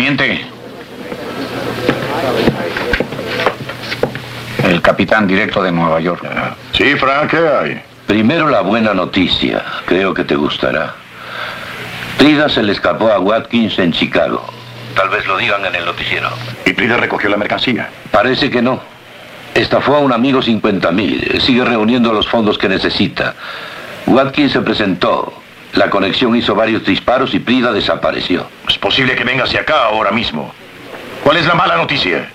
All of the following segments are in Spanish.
Teniente. El capitán directo de Nueva York. Sí, Frank, ¿qué hay? Primero la buena noticia. Creo que te gustará. Prida se le escapó a Watkins en Chicago. Tal vez lo digan en el noticiero. ¿Y Prida recogió la mercancía? Parece que no. Estafó a un amigo 50,000. Sigue reuniendo los fondos que necesita. Watkins se presentó. La conexión hizo varios disparos y Prida desapareció. Es posible que venga hacia acá ahora mismo. ¿Cuál es la mala noticia?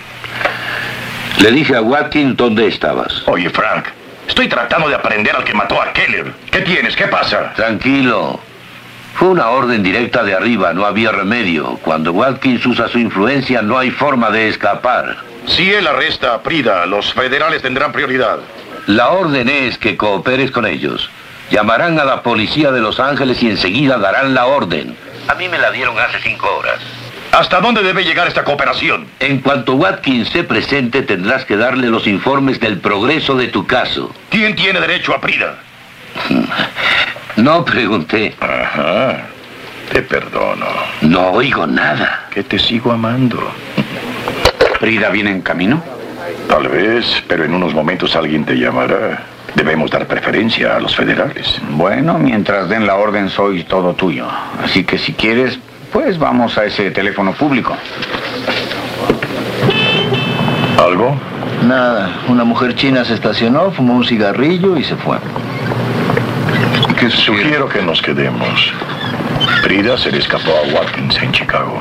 Le dije a Watkins dónde estabas. Oye, Frank, estoy tratando de aprender al que mató a Keller. ¿Qué tienes? ¿Qué pasa? Tranquilo. Fue una orden directa de arriba, no había remedio. Cuando Watkins usa su influencia, no hay forma de escapar. Si él arresta a Prida, los federales tendrán prioridad. La orden es que cooperes con ellos. Llamarán a la policía de Los Ángeles y enseguida darán la orden. A mí me la dieron hace 5 horas. ¿Hasta dónde debe llegar esta cooperación? En cuanto Watkins se presente, tendrás que darle los informes del progreso de tu caso. ¿Quién tiene derecho a Prida? No pregunté. Ajá. Te perdono. No oigo nada. Que te sigo amando. ¿Prida viene en camino? Tal vez, pero en unos momentos alguien te llamará. Debemos dar preferencia a los federales. Bueno, mientras den la orden soy todo tuyo. Así que si quieres, pues vamos a ese teléfono público. ¿Algo? Nada. Una mujer china se estacionó, fumó un cigarrillo y se fue. Sugiero que nos quedemos. Prida se le escapó a Watkins en Chicago.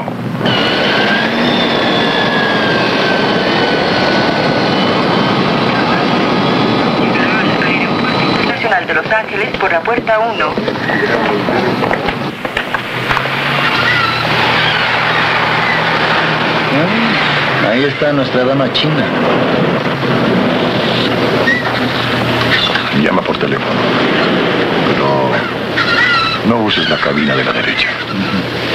De Los Ángeles por la puerta 1. Ahí está nuestra dama china. Llama por teléfono. Pero no uses la cabina de la derecha.